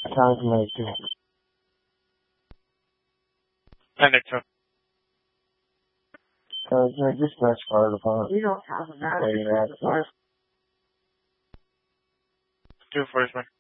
Confirmation. Send it to him. Just press fire department. We don't have a matter. Do it for us, man.